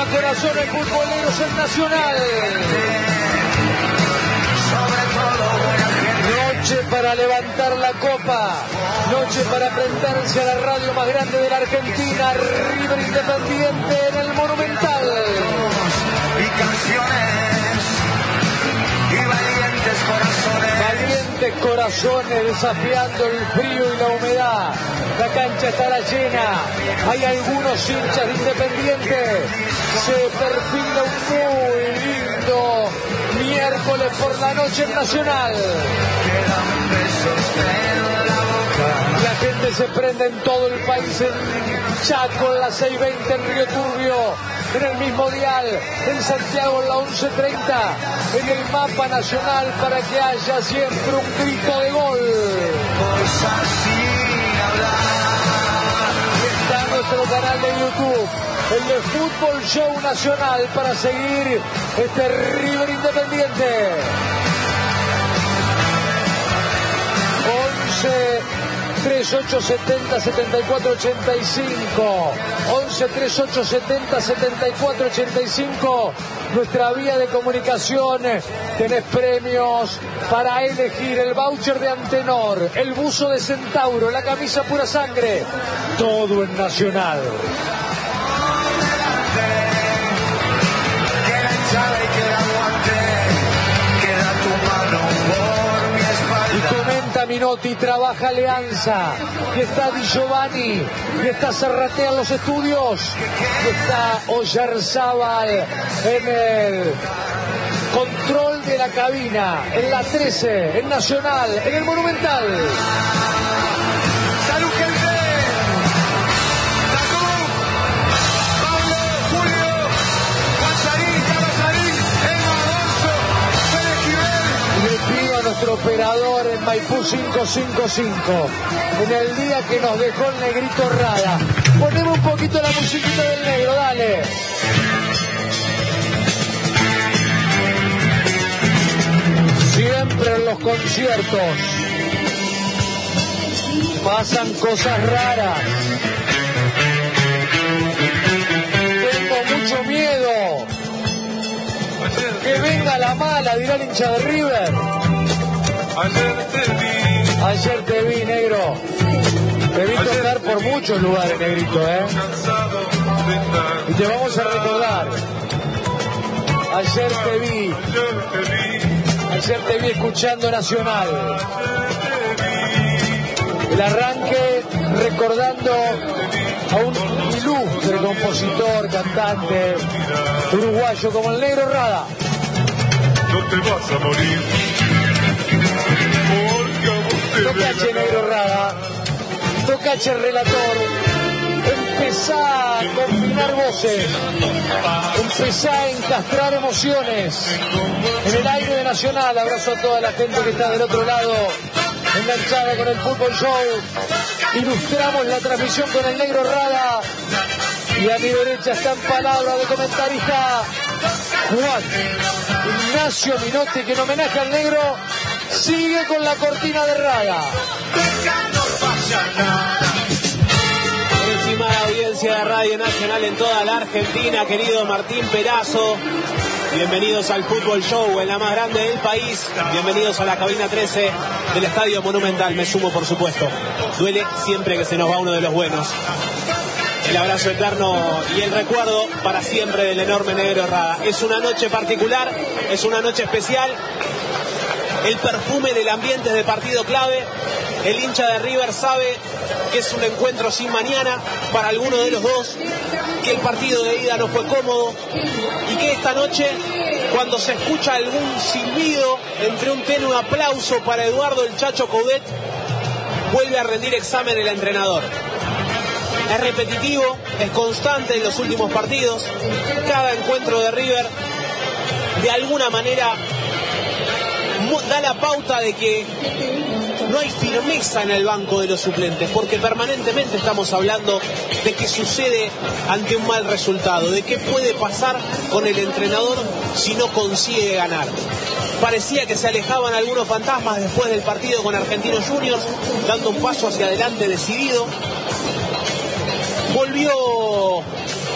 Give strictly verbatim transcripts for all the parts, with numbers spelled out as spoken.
corazones futboleros en Nacional. Noche para levantar la copa, noche para prenderse a la radio más grande de la Argentina, River Independiente en el Monumental. Y canciones y valientes corazones. Valientes corazones desafiando el frío y la humedad. La cancha estará llena. Hay algunos hinchas de Independiente. Se perfila un muy lindo miércoles por la noche en Nacional. La gente se prende en todo el país, en Chaco, en la seiscientos veinte, en Río Turbio, en el mismo dial, en Santiago, en la once treinta, en el mapa nacional, para que haya siempre un grito de gol. Y está nuestro canal de YouTube, el de Fútbol Show Nacional, para seguir este River Independiente. once treinta y ocho setenta setenta y cuatro ochenta y cinco, once treinta y ocho setenta setenta y cuatro ochenta y cinco, nuestra vía de comunicación. Tenés premios para elegir: el voucher de Antenor, el buzo de Centauro, la camisa Pura Sangre, todo en Nacional. Minotti, trabaja Alianza, y está Di Giovanni, y está Serratea en los estudios, y está Oyarzábal en el control de la cabina, en la trece, en Nacional, en el Monumental. ¡Salud, gente! Nuestro operador en Maipú cinco cinco cinco, en el día que nos dejó el Negrito Rada. Ponemos un poquito la musiquita del negro, dale. Siempre en los conciertos pasan cosas raras. Tengo mucho miedo que venga la mala, dirá el hincha de River. Ayer te vi. Ayer te vi, negro. Te vi tocar por muchos lugares, negrito, ¿eh? Y te vamos a recordar. Ayer te vi. Ayer te vi escuchando Nacional. El arranque recordando a un ilustre compositor, cantante uruguayo como el Negro Rada. No te vas a morir. Tocache, Negro Rada, tocache, relator, empezá a combinar voces, empezá a encastrar emociones en el aire de Nacional. Abrazo a toda la gente que está del otro lado, enganchada con el Fútbol Show. Ilustramos la transmisión con el Negro Rada, y a mi derecha está en palabra de comentarista Juan Ignacio Minotti, que en homenaje al negro sigue con la cortina de Rada. Estimada audiencia de Radio Nacional en toda la Argentina, querido Martín Perazo, bienvenidos al Fútbol Show en la más grande del país. Bienvenidos a la cabina trece del Estadio Monumental. Me sumo, por supuesto. Duele siempre que se nos va uno de los buenos. El abrazo eterno y el recuerdo para siempre del enorme Negro Rada. Es una noche particular, es una noche especial. El perfume del ambiente es de partido clave. El hincha de River sabe que es un encuentro sin mañana para alguno de los dos, que el partido de ida no fue cómodo, y que esta noche, cuando se escucha algún silbido entre un tenue aplauso para Eduardo el Chacho Coudet, vuelve a rendir examen el entrenador. Es repetitivo, es constante en los últimos partidos. Cada encuentro de River, de alguna manera, da la pauta de que no hay firmeza en el banco de los suplentes, porque permanentemente estamos hablando de qué sucede ante un mal resultado, de qué puede pasar con el entrenador si no consigue ganar. Parecía que se alejaban algunos fantasmas después del partido con Argentinos Juniors, dando un paso hacia adelante decidido. Volvió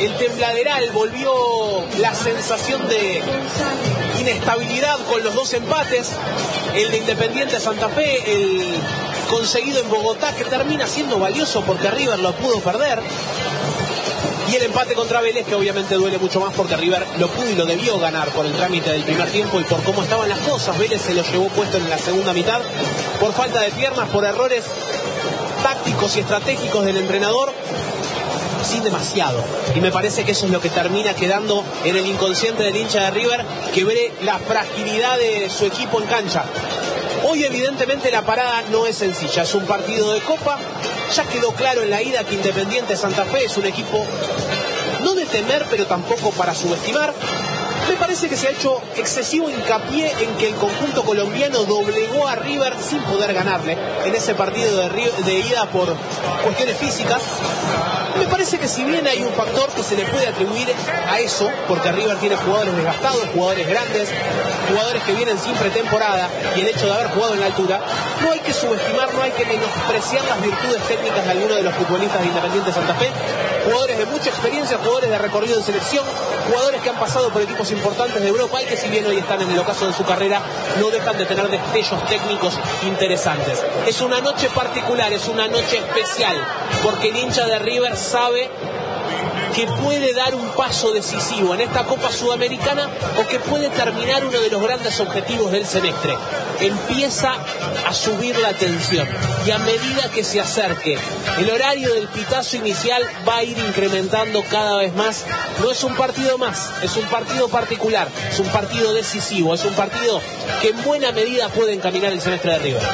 el tembladeral, volvió la sensación de inestabilidad con los dos empates, el de Independiente Santa Fe, el conseguido en Bogotá, que termina siendo valioso porque River lo pudo perder, y el empate contra Vélez, que obviamente duele mucho más porque River lo pudo y lo debió ganar por el trámite del primer tiempo y por cómo estaban las cosas. Vélez se lo llevó puesto en la segunda mitad por falta de piernas, por errores tácticos y estratégicos del entrenador, sin demasiado. Y me parece que eso es lo que termina quedando en el inconsciente del hincha de River, que ve la fragilidad de su equipo en cancha. Hoy evidentemente la parada no es sencilla, es un partido de Copa. Ya quedó claro en la ida que Independiente Santa Fe es un equipo no de temer, pero tampoco para subestimar. Me parece que se ha hecho excesivo hincapié en que el conjunto colombiano doblegó a River sin poder ganarle en ese partido de, de ida por cuestiones físicas. Me parece que si bien hay un factor que se le puede atribuir a eso, porque River tiene jugadores desgastados, jugadores grandes, jugadores que vienen sin pretemporada, y el hecho de haber jugado en la altura, no hay que subestimar, no hay que menospreciar las virtudes técnicas de algunos de los futbolistas de Independiente Santa Fe. Jugadores de mucha experiencia, jugadores de recorrido en selección, jugadores que han pasado por equipos importantes de Europa y que si bien hoy están en el ocaso de su carrera, no dejan de tener destellos técnicos interesantes. Es una noche particular, es una noche especial, porque el hincha de River sabe que puede dar un paso decisivo en esta Copa Sudamericana o que puede terminar uno de los grandes objetivos del semestre. Empieza a subir la tensión y a medida que se acerque el horario del pitazo inicial va a ir incrementando cada vez más. No es un partido más, es un partido particular, es un partido decisivo, es un partido que en buena medida puede encaminar el semestre de River.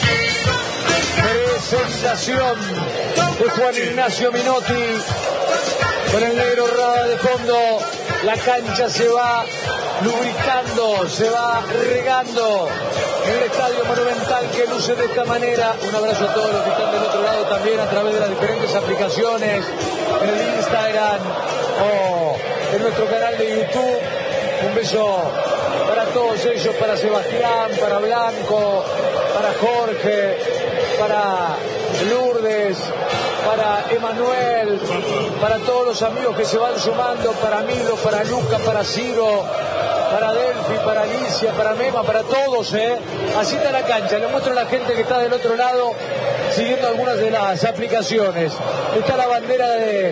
Presentación de Juan Ignacio Minotti con el negro Rada de fondo. La cancha se va lubricando, se va regando en el Estadio Monumental, que luce de esta manera. Un abrazo a todos los que están del otro lado también a través de las diferentes aplicaciones, en el Instagram o en nuestro canal de YouTube. Un beso para todos ellos, para Sebastián, para Blanco, para Jorge, para Lourdes, para Emanuel, para todos los amigos que se van sumando, para Milo, para Luca, para Ciro, para Delphi, para Alicia, para Mema, para todos, ¿eh? Así está la cancha. Le muestro a la gente que está del otro lado siguiendo algunas de las aplicaciones. Está la bandera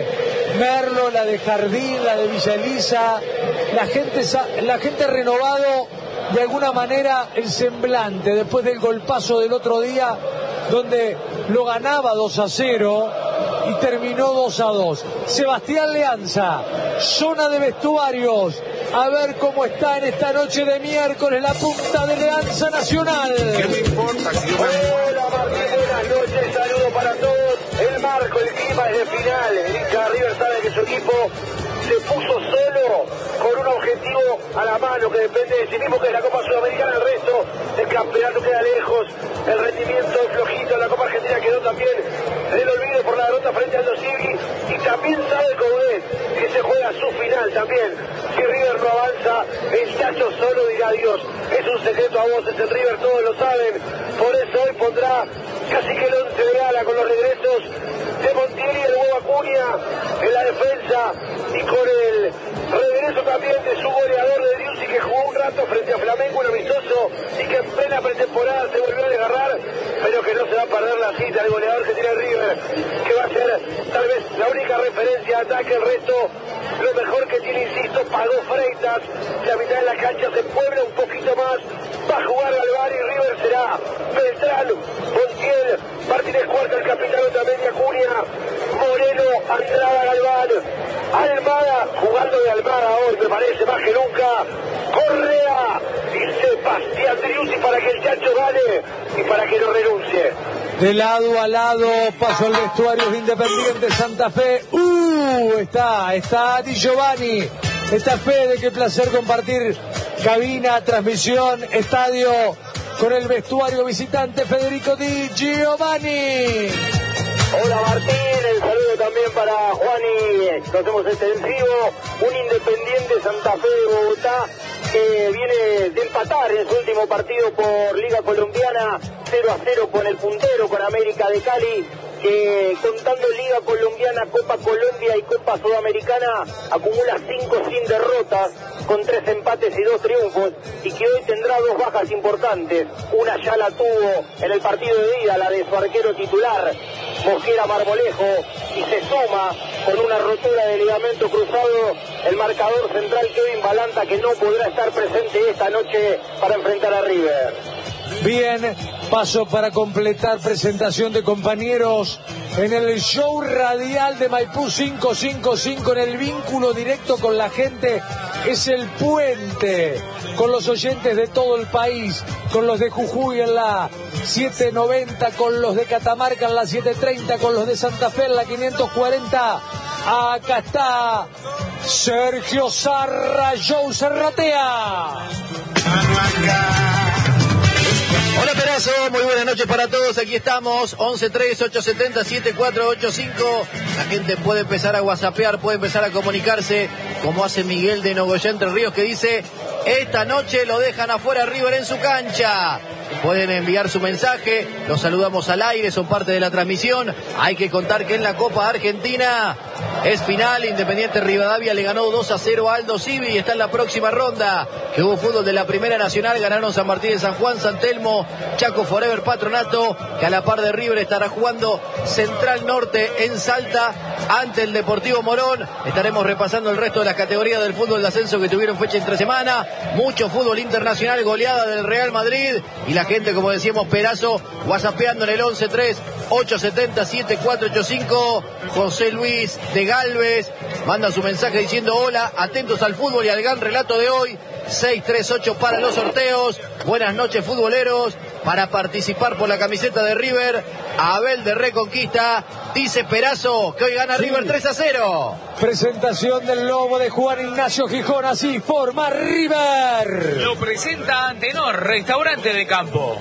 de Merlo, la de Jardín, la de Villa Elisa. La gente, la gente ha renovado de alguna manera el semblante después del golpazo del otro día, donde lo ganaba dos a cero y terminó dos a dos. Sebastián Leanza, zona de vestuarios, a ver cómo está en esta noche de miércoles la punta de Leanza Nacional. ¿Qué me importa? Hola Martín, buenas noches, saludos para todos. El marco, el clima es de final. El hincha de River sabe que su equipo se puso solo con un objetivo a la mano que depende de sí mismo, que es la Copa Sudamericana. El resto del campeonato queda lejos, el rendimiento es flojito. La Copa Argentina quedó también en el olvido por la derrota frente al Dosivgi, y también sabe como es que se juega su final también. Si River no avanza, el Chacho solo dirá adiós. Es un secreto a voces en River, todos lo saben. Por eso hoy pondrá casi que el once de gala con los regresos de Montiel y el huevo Acuña en la defensa, y con el regreso también de su goleador de Driussi, que jugó un rato frente a Flamengo, un amistoso, y que en plena pretemporada se volvió a desgarrar, pero que no se va a perder la cita del goleador que tiene River, que va a ser tal vez la única referencia de ataque. El resto, lo mejor que tiene, insisto, pagó Freitas. La mitad de la cancha se puebla un poquito más, va a jugar Galván, y River será Beltrán, Montiel, Martínez Cuarta, el capitán también de Acuña, Moreno, Andrada, Galván, Almada, jugando de Almada hoy me parece más que nunca, Correa y Sebastián Driussi, para que el Chacho gane y para que no renuncie. De lado a lado, paso al vestuario de Independiente Santa Fe. ¡Uh! Está, está Di Giovanni. Está Fede, qué placer compartir cabina, transmisión, estadio con el vestuario visitante Federico Di Giovanni. Hola Martín, el saludo también para Juani, nos hemos extensivo, un Independiente Santa Fe de Bogotá que viene de empatar en su último partido por Liga Colombiana cero a cero con el puntero, con América de Cali, que contando Liga Colombiana, Copa Colombia y Copa Sudamericana acumula cinco sin derrotas, con tres empates y dos triunfos, y que hoy tendrá dos bajas importantes. Una ya la tuvo en el partido de ida, la de su arquero titular, Mosquera Marmolejo, y se suma con una rotura de ligamento cruzado el marcador central Kevin Balanta, que no podrá estar presente esta noche para enfrentar a River. Bien, paso para completar presentación de compañeros en el show radial de Maipú quinientos cincuenta y cinco, en el vínculo directo con la gente. Es el puente con los oyentes de todo el país, con los de Jujuy en la setecientos noventa, con los de Catamarca en la setecientos treinta, con los de Santa Fe en la quinientos cuarenta. Acá está Sergio Zarra, Joe Serratea. Hola Perazo, muy buenas noches para todos, aquí estamos, once tres ocho siete cero siete cuatro ocho cinco, la gente puede empezar a whatsappear, puede empezar a comunicarse, como hace Miguel de Nogoyá Entre Ríos, que dice, esta noche lo dejan afuera River en su cancha. Pueden enviar su mensaje, los saludamos al aire, son parte de la transmisión. Hay que contar que en la Copa Argentina es final, Independiente Rivadavia le ganó dos a cero a Aldo Civi y está en la próxima ronda. Que hubo fútbol de la Primera Nacional, ganaron San Martín de San Juan, San Telmo, Chaco Forever, Patronato, que a la par de River estará jugando Central Norte en Salta ante el Deportivo Morón. Estaremos repasando el resto de las categorías del fútbol de ascenso que tuvieron fecha entre semana. Mucho fútbol internacional, goleada del Real Madrid y la gente, como decíamos, Perazo, whatsappeando en el once tres ocho siete cero siete cuatro ocho cinco. José Luis de Galvez manda su mensaje diciendo hola, atentos al fútbol y al gran relato de hoy. seis tres ocho para los sorteos. Buenas noches, futboleros. Para participar por la camiseta de River, Abel de Reconquista dice Perazo que hoy gana sí. River tres a cero. Presentación del lobo de Juan Ignacio Gijón, así forma River. Lo presenta Antenor, restaurante de campo.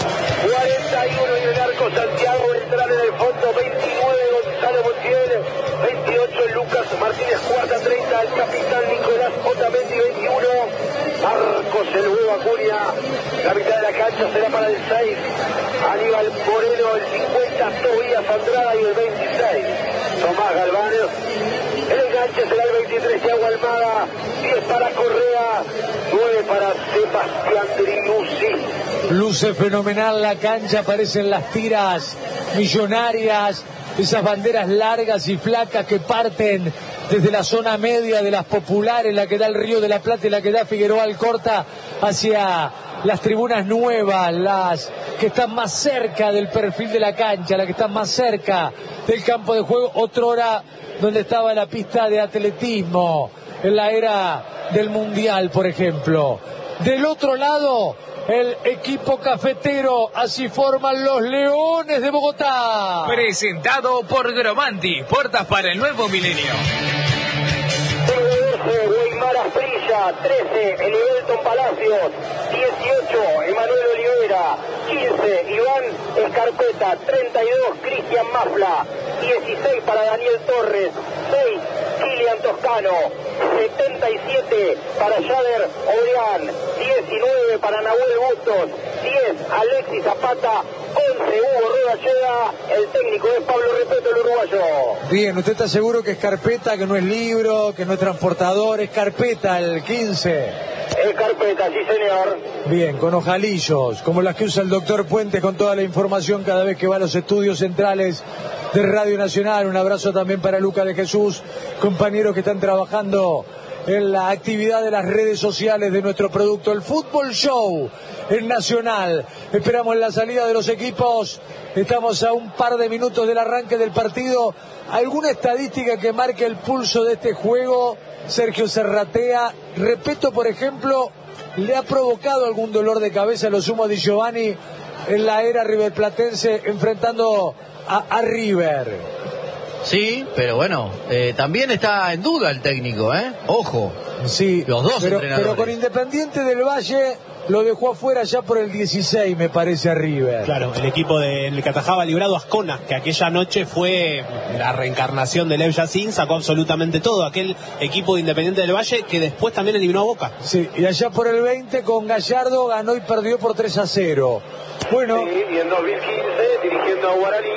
cuarenta y uno en el arco Santiago, entrar en el fondo, veintinueve Gonzalo Montiel, veintiocho Lucas Martínez, cuarta treinta el capitán Nicolás Otamendi, veintiuno Marcos el Huevo Acuña, la mitad de la cancha será para el seis, Aníbal Moreno el cincuenta, Tobías Andrada y el veintiséis, Tomás Galván, el enganche será el veintitrés, Thiago Almada, diez para Correa, nueve para Sebastián Driussi. Luce fenomenal la cancha, aparecen las tiras millonarias, esas banderas largas y flacas que parten desde la zona media de las populares, la que da el Río de la Plata y la que da Figueroa Alcorta, hacia las tribunas nuevas, las que están más cerca del perfil de la cancha, las que están más cerca del campo de juego, otrora donde estaba la pista de atletismo, en la era del Mundial, por ejemplo. Del otro lado, el equipo cafetero, así forman los Leones de Bogotá. Presentado por Gromanti, puertas para el nuevo milenio. Weimar Asprilla, trece, Elivelton Palacios, dieciocho, Emanuel Olivera, quince, Iván Escarpeta, treinta y dos, Cristian Mafla, dieciséis para Daniel Torres, seis, Kilian Toscano, setenta y siete para Yader Obrián, diecinueve para Nahuel Bustos, diez, Alexis Zapata, once, Hugo Rodalleda, el técnico es Pablo Repeto, el uruguayo. Bien, ¿usted está seguro que es carpeta, que no es libro, que no es transportador? Es carpeta el quince. Es carpeta, sí señor. Bien, con ojalillos, como las que usa el doctor Puente con toda la información cada vez que va a los estudios centrales de Radio Nacional. Un abrazo también para Luca de Jesús, compañeros que están trabajando en la actividad de las redes sociales de nuestro producto, el Fútbol Show en Nacional. Esperamos la salida de los equipos, estamos a un par de minutos del arranque del partido. ¿Alguna estadística que marque el pulso de este juego, Sergio Serratea? Repeto, por ejemplo, ¿le ha provocado algún dolor de cabeza a lo sumo Di Giovanni en la era riverplatense enfrentando a, a River? Sí, pero bueno, eh, también está en duda el técnico, ¿eh? Ojo. Sí, los dos pero, entrenadores. Pero con Independiente del Valle lo dejó afuera ya por el dieciséis, me parece, a River. Claro, el equipo del que atajaba librado Ascona, que aquella noche fue la reencarnación del Lev Yacine, sacó absolutamente todo. Aquel equipo de Independiente del Valle que después también eliminó a Boca. Sí, y allá por el veinte con Gallardo ganó y perdió por tres a cero. Bueno. Sí, y en dos mil quince, dirigiendo a Guaraní,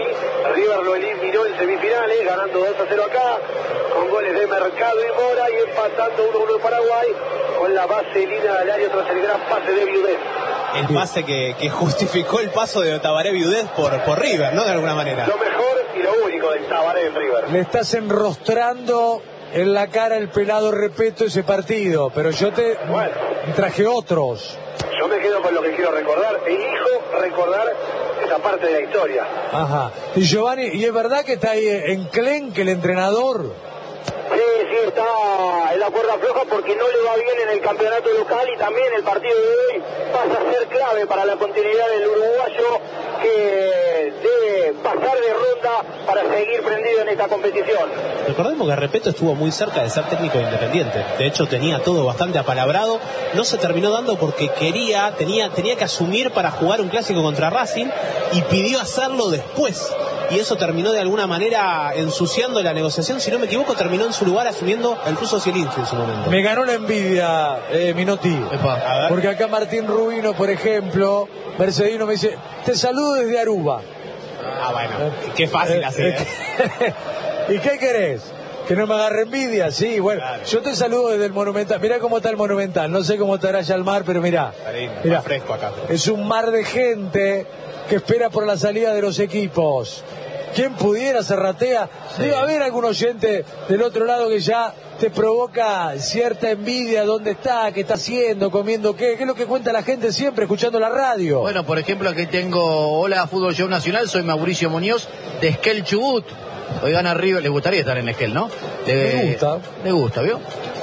River lo eliminó en semifinales, ganando dos a cero acá, con goles de Mercado y Mora, y empatando uno a uno en Paraguay, con la vaselina del área tras el gran pase de Viudez. El pase que, que justificó el paso de Tabaré Viudez por, por River, ¿no? De alguna manera. Lo mejor y lo único del Tabaré en River. Le estás enrostrando en la cara el pelado Repeto ese partido, pero yo te bueno, traje otros. Yo me quedo con lo que quiero recordar, elijo recordar esa parte de la historia. Ajá. Y Giovanni, ¿y es verdad que está ahí en Clenque el entrenador? Sí, sí, está en la cuerda floja porque no le va bien en el campeonato local, y también el partido de hoy pasa a ser clave para la continuidad del uruguayo, que debe pasar de ronda para seguir prendido en esta competición. Recordemos que Repeto estuvo muy cerca de ser técnico de Independiente. De hecho, tenía todo bastante apalabrado. No se terminó dando porque quería, tenía, tenía que asumir para jugar un clásico contra Racing, y pidió hacerlo después. Y eso terminó de alguna manera ensuciando la negociación. Si no me equivoco, terminó en su lugar asumiendo el ruso Zielinski en su momento. Me ganó la envidia, eh, Minotti. Epa, porque acá Martín Rubino, por ejemplo, Mercedino me dice, te saludo desde Aruba. Ah, bueno, qué fácil eh, hacer. Eh, ¿Y qué querés? ¿Que no me agarre envidia? Sí, bueno, claro. Yo te saludo desde el Monumental. Mirá cómo está el Monumental. No sé cómo estará allá el mar, pero mirá. Mirá, fresco acá. Es un mar de gente que espera por la salida de los equipos. ¿Quién pudiera, Serratea? Sí. Debe haber algún oyente del otro lado que ya te provoca cierta envidia. ¿Dónde está? ¿Qué está haciendo? ¿Comiendo qué? ¿Qué es lo que cuenta la gente siempre escuchando la radio? Bueno, por ejemplo, aquí tengo, hola Fútbol Show Nacional, soy Mauricio Muñoz de Esquel Chubut. Hoy gana River, le gustaría estar en Esquel, ¿no? Le, Me gusta. Le gusta, ¿vio?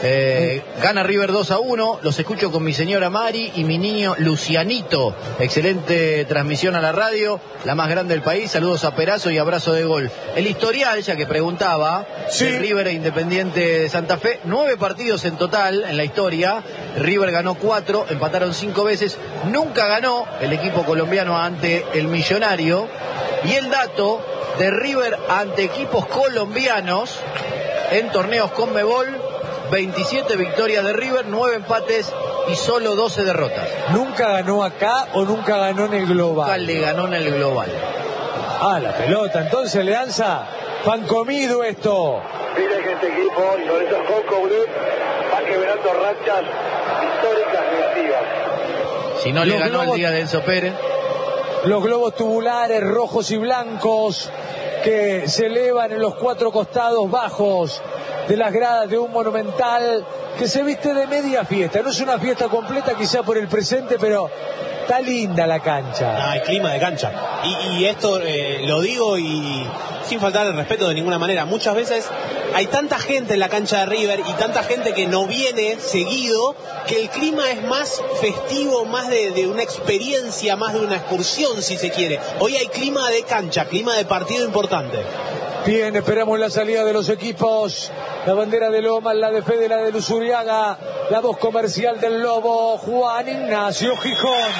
Eh, gana River dos a uno, los escucho con mi señora Mari y mi niño Lucianito. Excelente transmisión a la radio, la más grande del país. Saludos a Perazo y abrazo de gol. El historial, ya que preguntaba, sí. de River e Independiente de Santa Fe, nueve partidos en total en la historia. River ganó cuatro, empataron cinco veces. Nunca ganó el equipo colombiano ante el Millonario. Y el dato de River ante equipos colombianos en torneos Conmebol: veintisiete victorias de River, nueve empates y solo doce derrotas. ¿Nunca ganó acá o nunca ganó en el global? Nunca le ganó en el global. Ah, la pelota. Entonces, Leanza, pan comido esto. Mire que este equipo, y sobre todo Coco Blue, va quebrando rachas históricas negativas. Si no le Los ganó globos... el día de Enzo Pérez. Los globos tubulares rojos y blancos que se elevan en los cuatro costados bajos de las gradas de un Monumental que se viste de media fiesta. No es una fiesta completa quizá por el presente, pero está linda la cancha. Ah, el clima de cancha. Y, y esto eh, lo digo y sin faltar el respeto de ninguna manera. Muchas veces hay tanta gente en la cancha de River y tanta gente que no viene seguido, que el clima es más festivo, más de, de una experiencia, más de una excursión, si se quiere. Hoy hay clima de cancha, clima de partido importante. Bien, esperamos la salida de los equipos. La bandera de Lomas, la de Fede, la de Luzuriaga, la voz comercial del Lobo, Juan Ignacio Gijón.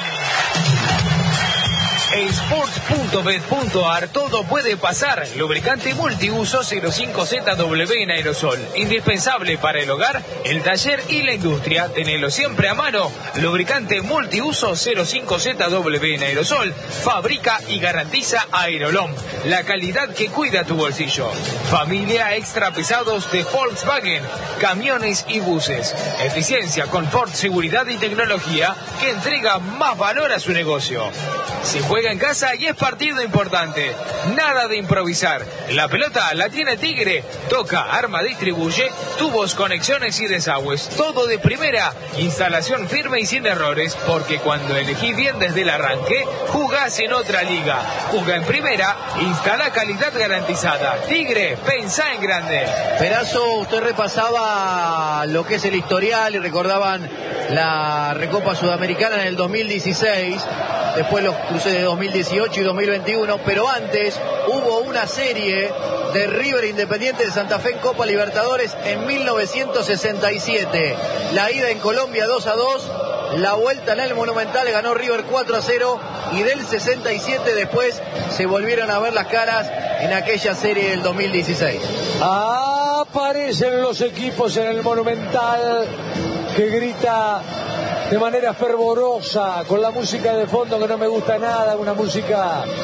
En sports punto bet punto a r todo puede pasar. Lubricante multiuso cero cinco Z W en aerosol. Indispensable para el hogar, el taller y la industria. Tenelo siempre a mano. Lubricante multiuso cero cinco Z W en aerosol. Fabrica y garantiza Aerolom. La calidad que cuida tu bolsillo. Familia extra pesados de Volkswagen. Camiones y buses. Eficiencia, confort, seguridad y tecnología que entrega más valor a su negocio. Se juega en casa y es partido importante. Nada de improvisar. La pelota la tiene Tigre. Toca, arma, distribuye, tubos, conexiones y desagües. Todo de primera. Instalación firme y sin errores. Porque cuando elegís bien desde el arranque, jugás en otra liga. Juga en primera, instala calidad garantizada. Tigre, pensá en grande. Perazo, usted repasaba lo que es el historial y recordaban la Recopa Sudamericana en el dos mil dieciséis. Después los cruces de dos mil dieciocho y dos mil veintiuno, pero antes hubo una serie de River Independiente de Santa Fe en Copa Libertadores en mil novecientos sesenta y siete. La ida en Colombia dos a dos, la vuelta en el Monumental ganó River cuatro a cero y del sesenta y siete después se volvieron a ver las caras en aquella serie del dos mil dieciséis. Aparecen los equipos en el Monumental que grita de manera fervorosa, con la música de fondo que no me gusta nada, una música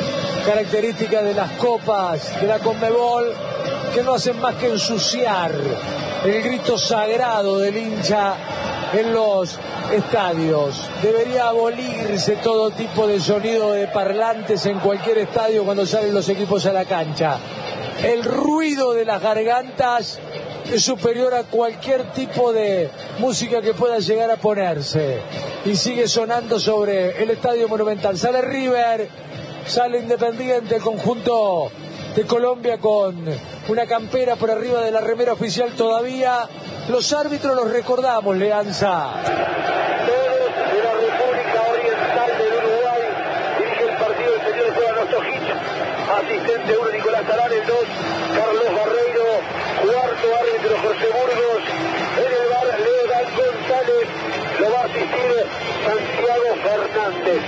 características de las copas de la Conmebol, que no hacen más que ensuciar el grito sagrado del hincha en los estadios. Debería abolirse todo tipo de sonido de parlantes en cualquier estadio cuando salen los equipos a la cancha. El ruido de las gargantas es superior a cualquier tipo de música que pueda llegar a ponerse. Y sigue sonando sobre el Estadio Monumental. Sale River, sale Independiente, el conjunto de Colombia con una campera por arriba de la remera oficial todavía. Los árbitros los recordamos, Leanza. Todos de la República Oriental del Uruguay. Dirige el partido el señor Juan Ostojic. Asistente uno, Nicolás Arán. El dos, Carlos Barreiro. Cuarto árbitro, José Burgos. En el bar, Leodán González. Lo va a asistir Santiago Fernández.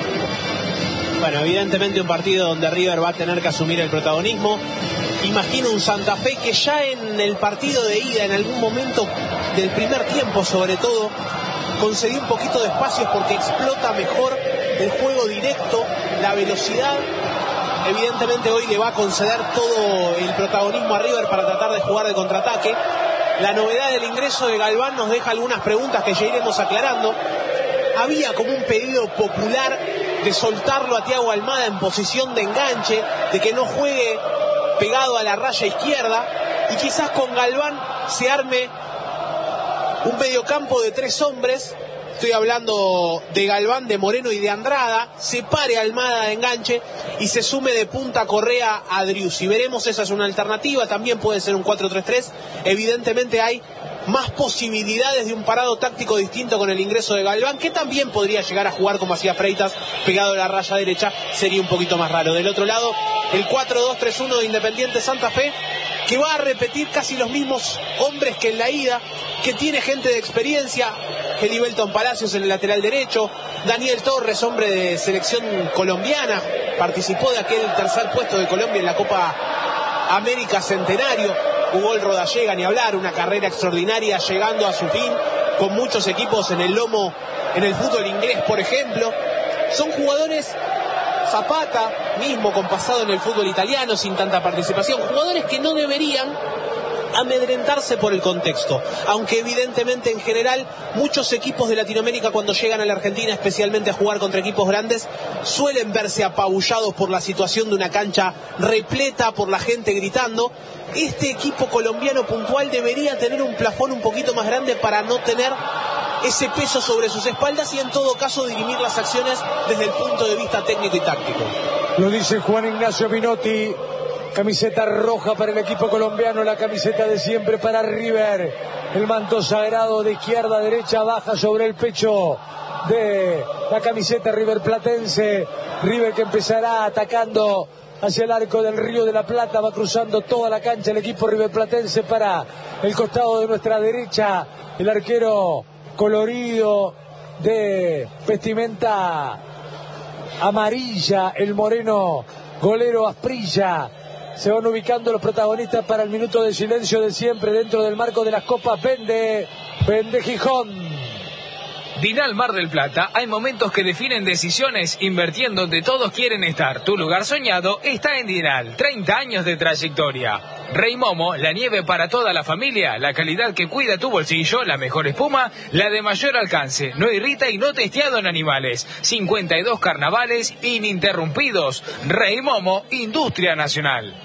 Bueno, evidentemente un partido donde River va a tener que asumir el protagonismo. Imagino un Santa Fe que ya en el partido de ida, en algún momento del primer tiempo sobre todo, concedió un poquito de espacios porque explota mejor el juego directo, la velocidad. Evidentemente hoy le va a conceder todo el protagonismo a River para tratar de jugar de contraataque. La novedad del ingreso de Galván nos deja algunas preguntas que ya iremos aclarando. Había como un pedido popular de soltarlo a Thiago Almada en posición de enganche, de que no juegue pegado a la raya izquierda, y quizás con Galván se arme un mediocampo de tres hombres. Estoy hablando de Galván, de Moreno y de Andrada. Separe a Almada de enganche y se sume de punta Correa a Driussi. Veremos, esa es una alternativa. También puede ser un cuatro tres tres. Evidentemente hay más posibilidades de un parado táctico distinto con el ingreso de Galván, que también podría llegar a jugar como hacía Freitas, pegado a la raya derecha. Sería un poquito más raro. Del otro lado, el cuatro dos tres uno de Independiente Santa Fe, que va a repetir casi los mismos hombres que en la ida, que tiene gente de experiencia. Gelibelton Palacios en el lateral derecho, Daniel Torres, hombre de selección colombiana, participó de aquel tercer puesto de Colombia en la Copa América Centenario. Jugó el Rodallega, ni hablar, una carrera extraordinaria llegando a su fin, con muchos equipos en el lomo, en el fútbol inglés, por ejemplo. Son jugadores, Zapata mismo con pasado en el fútbol italiano, sin tanta participación, jugadores que no deberían amedrentarse por el contexto, aunque evidentemente en general muchos equipos de Latinoamérica cuando llegan a la Argentina, especialmente a jugar contra equipos grandes, suelen verse apabullados por la situación de una cancha repleta, por la gente gritando. Este equipo colombiano puntual debería tener un plafón un poquito más grande para no tener ese peso sobre sus espaldas y en todo caso dirimir las acciones desde el punto de vista técnico y táctico. Lo dice Juan Ignacio Minotti. Camiseta roja para el equipo colombiano, la camiseta de siempre para River. El manto sagrado de izquierda a derecha baja sobre el pecho de la camiseta riverplatense. River que empezará atacando hacia el arco del Río de la Plata, va cruzando toda la cancha el equipo riverplatense para el costado de nuestra derecha. El arquero colorido de vestimenta amarilla, el moreno golero Asprilla. Se van ubicando los protagonistas para el minuto de silencio de siempre dentro del marco de las copas. Vende, vende Gijón. Dinal Mar del Plata, hay momentos que definen decisiones invirtiendo donde todos quieren estar. Tu lugar soñado está en Dinal, treinta años de trayectoria. Rey Momo, la nieve para toda la familia, la calidad que cuida tu bolsillo, la mejor espuma, la de mayor alcance, no irrita y no testeado en animales. cincuenta y dos carnavales ininterrumpidos. Rey Momo, Industria Nacional.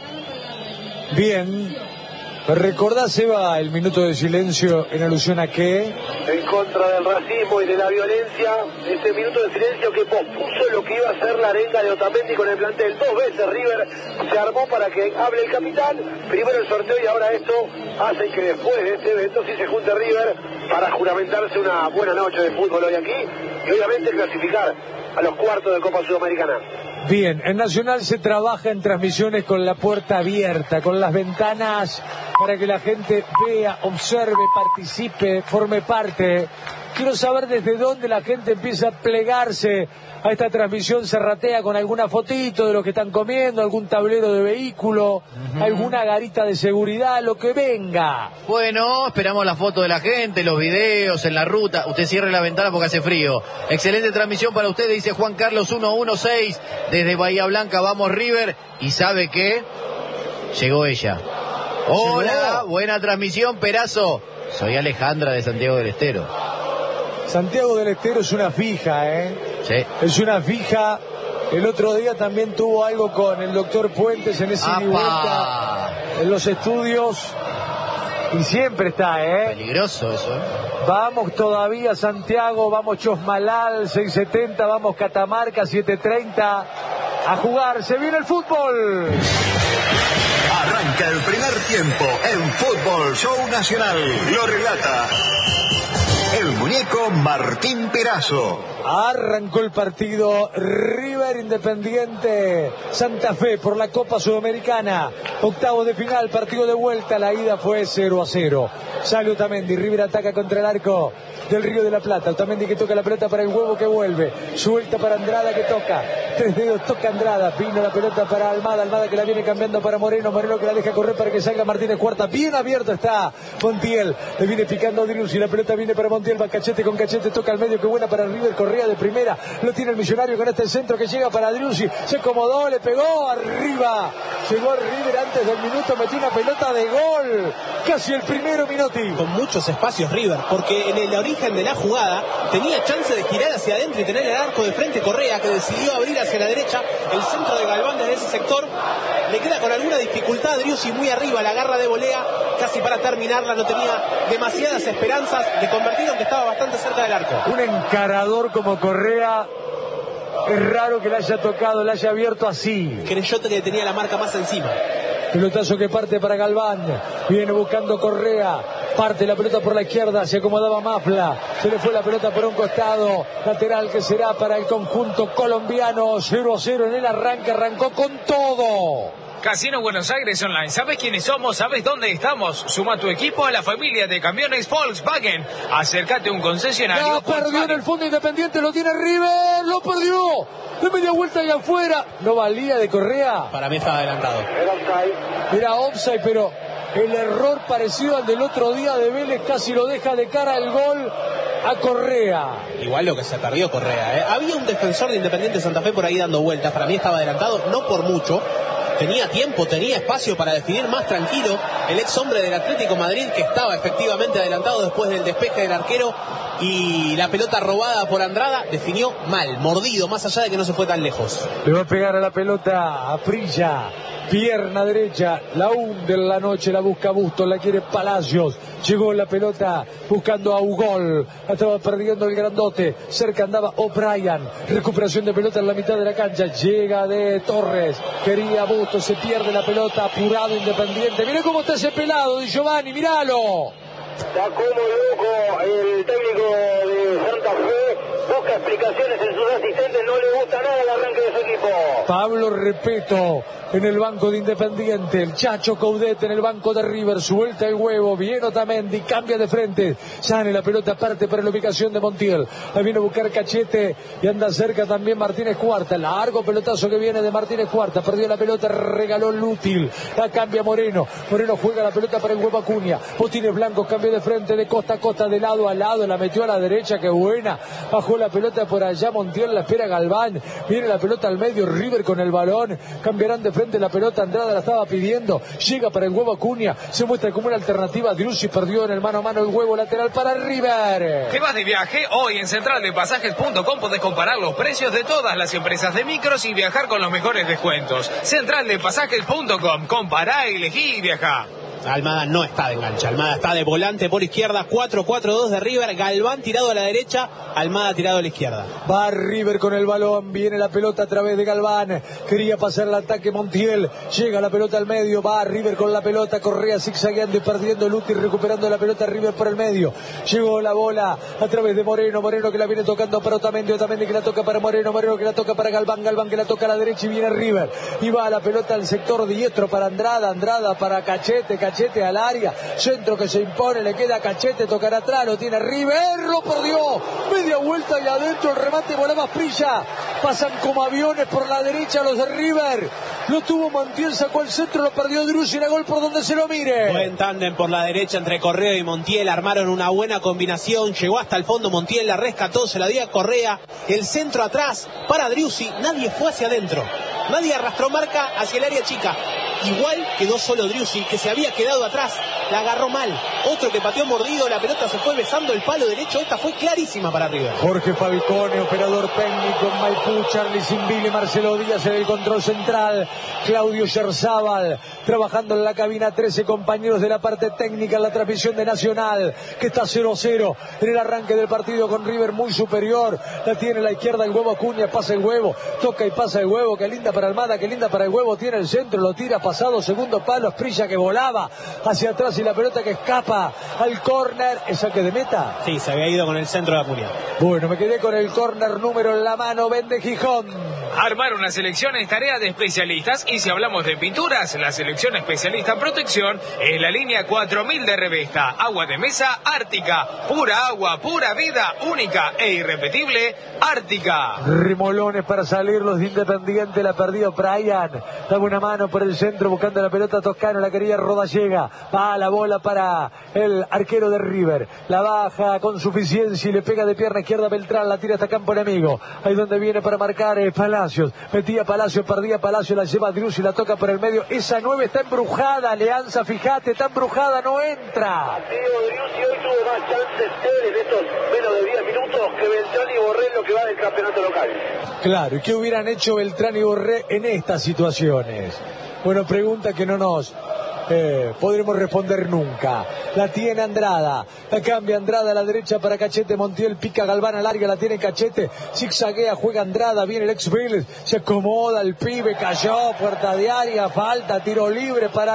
Bien, ¿recordás, Eva, el minuto de silencio en alusión a qué? En contra del racismo y de la violencia, ese minuto de silencio que pospuso lo que iba a ser la arenga de Otamendi con el plantel. Dos veces River se armó para que hable el capitán, primero el sorteo y ahora esto hace que después de este evento sí se junte River para juramentarse una buena noche de fútbol hoy aquí y obviamente clasificar a los cuartos de Copa Sudamericana. Bien, en Nacional se trabaja en transmisiones con la puerta abierta, con las ventanas para que la gente vea, observe, participe, forme parte quiero saber desde dónde la gente empieza a plegarse a esta transmisión serratea con alguna fotito de lo que están comiendo, algún tablero de vehículo, uh-huh. alguna garita de seguridad, lo que venga. Bueno, esperamos la foto de la gente, los videos en la ruta. Usted cierre la ventana porque hace frío. Excelente transmisión para usted, dice Juan Carlos ciento dieciséis. Desde Bahía Blanca, vamos River. ¿Y sabe qué? Llegó ella. Hola, buena transmisión, Perazo. Soy Alejandra de Santiago del Estero. Santiago del Estero es una fija, ¿eh? Sí. Es una fija. El otro día también tuvo algo con el doctor Puentes en ese ida y vuelta en los estudios. Y siempre está, ¿eh? Peligroso eso, ¿eh? Vamos todavía Santiago, vamos Chosmalal, seiscientos setenta, vamos Catamarca, setecientos treinta. A jugar, se viene el fútbol. Arranca el primer tiempo en Fútbol Show Nacional. Lo relata el muñeco Martín Perazo. Arrancó el partido River Independiente Santa Fe por la Copa Sudamericana. Octavo de final, partido de vuelta. La ida fue cero a cero. Sale Otamendi, River ataca contra el arco del Río de la Plata. Otamendi que toca la pelota para el huevo que vuelve. Suelta para Andrada que toca. Tres dedos, toca Andrada. Vino la pelota para Almada. Almada que la viene cambiando para Moreno. Moreno que la deja correr para que salga Martínez Cuarta. Bien abierto está Montiel. Le viene picando a Driussi. La pelota viene para Montiel. Va Cachete con Cachete. Toca al medio. Qué buena para River. Correa de primera. Lo tiene el Millonario con este centro que llega para Driussi. Se acomodó. Le pegó arriba. Llegó River antes del minuto. Metió una pelota de gol. Casi el primero Minotti. Con muchos espacios River. Porque en el origen de la jugada tenía chance de girar hacia adentro y tener el arco de frente Correa, que decidió abrir hacia la derecha. El centro de Galván desde ese sector le queda con alguna dificultad. Driussi muy arriba, la garra de volea casi para terminarla. No tenía demasiadas esperanzas de convertir, aunque estaba bastante cerca del arco. Un encarador como Correa, es raro que la haya tocado, la haya abierto así. Creyó que tenía la marca más encima. Pelotazo que parte para Galván. Viene buscando Correa. Parte la pelota por la izquierda. Se acomodaba Mafla. Se le fue la pelota por un costado. Lateral que será para el conjunto colombiano. cero a cero en el arranque. Arrancó con todo. Casino Buenos Aires Online. ¿Sabes quiénes somos? ¿Sabes dónde estamos? Suma tu equipo a la familia de camiones Volkswagen. Acércate a un concesionario. La perdió en el fondo Independiente. Lo tiene River. Lo perdió. De media vuelta y afuera. No valía de Correa. Para mí estaba adelantado. Era offside, pero el error parecido al del otro día de Vélez casi lo deja de cara al gol a Correa. Igual lo que se perdió Correa, ¿eh? Había un defensor de Independiente Santa Fe por ahí dando vueltas. Para mí estaba adelantado, no por mucho. Tenía tiempo, tenía espacio para definir más tranquilo el ex hombre del Atlético Madrid, que estaba efectivamente adelantado después del despeje del arquero, y la pelota robada por Andrada definió mal, mordido, más allá de que no se fue tan lejos. Le va a pegar a la pelota a Prilla. Pierna derecha, la hunde en la noche, la busca Bustos, la quiere Palacios. Llegó la pelota buscando a Ugol. La estaba perdiendo el grandote. Cerca andaba O'Brien. Recuperación de pelota en la mitad de la cancha. Llega de Torres. Quería Bustos, se pierde la pelota. Apurado Independiente. Mirá cómo está ese pelado, Di Giovanni, miralo. Está como loco el técnico de Santa Fe. Busca explicaciones en sus asistentes. No le gusta nada el arranque de su equipo. Pablo Repeto en el banco de Independiente. El Chacho Coudet en el banco de River. Suelta el huevo. Bien Otamendi. Cambia de frente. Sale la pelota aparte para la ubicación de Montiel. La viene a buscar Cachete. Y anda cerca también Martínez Cuarta. Largo pelotazo que viene de Martínez Cuarta. Perdió la pelota. Regaló Lútil. La cambia Moreno. Moreno juega la pelota para el huevo Acuña. Botines blancos. Cambio de frente de costa a costa. De lado a lado. La metió a la derecha. Qué buena. Bajó la pelota por allá. Montiel la espera Galván. Viene la pelota al medio. River con el balón. Cambiarán de frente la pelota. Andrada la estaba pidiendo. Llega para el huevo Acuña. Se muestra como una alternativa. Driussi perdió en el mano a mano el huevo lateral para River. ¿Te vas de viaje? Hoy en central de pasajes punto com podés comparar los precios de todas las empresas de micros y viajar con los mejores descuentos. central de pasajes punto com. Compará, elegí y viajá. Almada no está de enganche, Almada está de volante por izquierda, cuatro cuatro dos de River, Galván tirado a la derecha, Almada tirado a la izquierda. Va River con el balón, viene la pelota a través de Galván, quería pasar el ataque Montiel, llega la pelota al medio, va River con la pelota, Correa zigzagueando y perdiendo Luti, recuperando la pelota River por el medio, llegó la bola a través de Moreno, Moreno que la viene tocando para Otamendi, Otamendi que la toca para Moreno, Moreno que la toca para Galván, Galván que la toca a la derecha y viene River, y va la pelota al sector diestro para Andrada, Andrada para Cachete, Cachete Cachete al área, centro que se impone, le queda a Cachete, tocará atrás, lo tiene River, lo perdió, media vuelta y adentro el remate, volaba Asprilla, pasan como aviones por la derecha los de River, lo tuvo Montiel, sacó el centro, lo perdió Driussi, la gol por donde se lo mire. Buen tándem por la derecha entre Correa y Montiel, armaron una buena combinación, llegó hasta el fondo Montiel, la rescató, se la dio a Correa, el centro atrás para Driussi, nadie fue hacia adentro, nadie arrastró marca hacia el área chica, igual quedó solo Driussi, que se había quedado atrás, la agarró mal, otro que pateó mordido, la pelota se fue besando el palo derecho, esta fue clarísima para River. Jorge Fabicone, operador técnico en Maipú, Charlie Zimbili, Marcelo Díaz en el control central, Claudio Yerzábal, trabajando en la cabina, trece compañeros de la parte técnica en la transmisión de Nacional, que está cero a cero en el arranque del partido con River muy superior, la tiene a la izquierda el huevo Acuña, pasa el huevo, toca y pasa el huevo, que linda para Almada, que linda para el huevo, tiene el centro, lo tira pasado, segundo palo, Asprilla que volaba hacia atrás y la pelota que escapa al córner, ¿es saque de meta? Sí, se había ido con el centro de Acuña. Bueno, me quedé con el córner número en la mano, vende Gijón. Armar una selección es tarea de especialistas y si hablamos de pinturas, la selección especialista en protección es la línea cuatro mil de Revesta. Agua de mesa Ártica, pura agua, pura vida, única e irrepetible, Ártica. Remolones para salir los de Independiente, la perdió Brian, daba una mano por el centro buscando la pelota Toscano, la quería Rodallega, va la bola para el arquero de River, la baja con suficiencia y le pega de pierna izquierda Beltrán, la tira hasta campo enemigo, ahí donde viene para marcar eh, Palacios, metía Palacios, perdía Palacios, la lleva Driussi, la toca por el medio, esa nueve está embrujada, Leanza, fíjate, está embrujada, no entra. Diego Driussi hoy tuvo más chances él en estos menos de diez minutos que Beltrán y Borrell lo que va del campeonato local. Claro, ¿y qué hubieran hecho Beltrán y Borré en estas situaciones? Bueno, pregunta que no nos eh, podremos responder nunca. La tiene Andrada, la cambia Andrada a la derecha para Cachete, Montiel pica Galván a larga, la tiene Cachete, zigzaguea, juega Andrada, viene el ex Vélez, se acomoda el pibe, cayó, puerta de área, falta, tiro libre para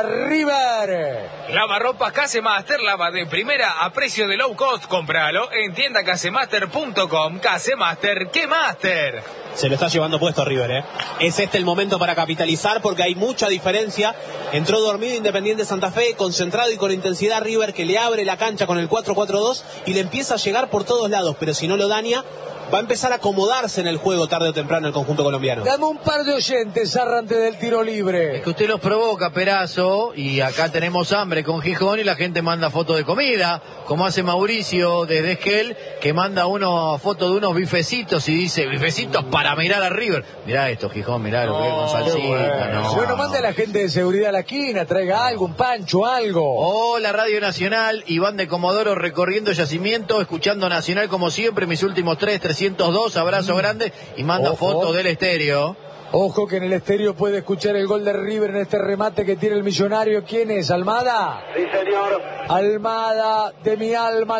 River. Lavarropas Casemaster, lava de primera a precio de low cost, cómpralo en tienda casemaster punto com. Casemaster, ¿qué master? Se lo está llevando puesto River, ¿eh? Es este el momento para capitalizar porque hay mucha diferencia. Entró dormido Independiente Santa Fe, concentrado y con intensidad River, que le abre la cancha con el cuatro cuatro dos y le empieza a llegar por todos lados, pero si no lo daña, va a empezar a acomodarse en el juego tarde o temprano el conjunto colombiano. Dame un par de oyentes, arrante del tiro libre. Es que usted los provoca, Perazo, y acá tenemos hambre con Gijón y la gente manda fotos de comida, como hace Mauricio desde Esquel, que manda uno foto de unos bifecitos y dice, bifecitos para mirar a River. Mirá esto, Gijón, mirá lo que es con salsita. Bueno, no, bueno no. mande a la gente de seguridad a la esquina, traiga algo, un pancho, algo. Hola Radio Nacional, Iván de Comodoro recorriendo yacimiento, escuchando Nacional como siempre, mis últimos tres, trescientos dos, abrazo grande y manda Ojo. fotos del estéreo. Ojo que en el estéreo puede escuchar el gol de River en este remate que tiene el millonario. ¿Quién es? ¿Almada? Sí, señor. Almada, de mi alma,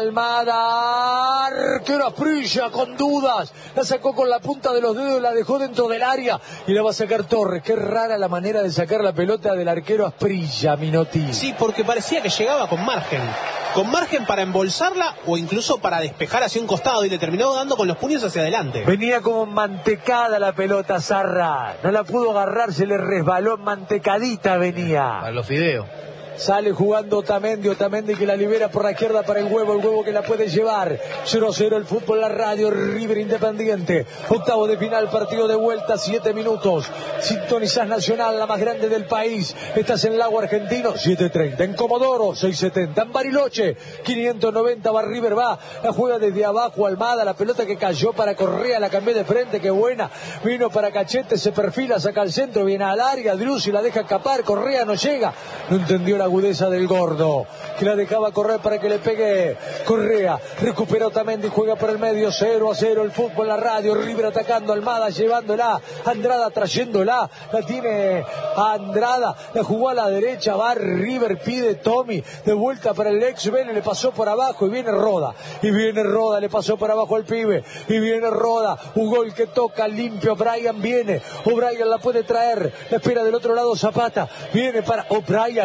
Almada. Arquero Asprilla con dudas. La sacó con la punta de los dedos, la dejó dentro del área y la va a sacar Torres. Qué rara la manera de sacar la pelota del arquero Asprilla, Minotti. Sí, porque parecía que llegaba con margen. Con margen para embolsarla o incluso para despejar hacia un costado y le terminó dando con los puños hacia adelante. Venía como mantecada la pelota, Zarra. No la pudo agarrar, se le resbaló, mantecadita venía. Para los fideos. Sale jugando Otamendi, Otamendi que la libera por la izquierda para el huevo, el huevo que la puede llevar. cero a cero el fútbol, la radio, River Independiente. Octavo de final, partido de vuelta, siete minutos. Sintonizás Nacional, la más grande del país. Estás en Lago Argentino, siete treinta. En Comodoro, seis setenta. En Bariloche, quinientos noventa. Va River, va. La juega desde abajo, Almada. La pelota que cayó para Correa, la cambió de frente, qué buena. Vino para Cachete, se perfila, saca el centro, viene al área. Driussi la deja escapar, Correa no llega. No entendió la agudeza del gordo, que la dejaba correr para que le pegue Correa. Recuperó Otamendi, juega por el medio, cero a cero el fútbol, la radio, River atacando, Almada llevándola, Andrada trayéndola, la tiene Andrada, la jugó a la derecha, va River, pide Tommy, de vuelta para el ex Vélez, le pasó por abajo y viene Roda, y viene Roda, le pasó por abajo al pibe, y viene Roda, un gol que toca limpio, O'Brien viene, O'Brien la puede traer, la espera del otro lado Zapata, viene para O'Brien, la toca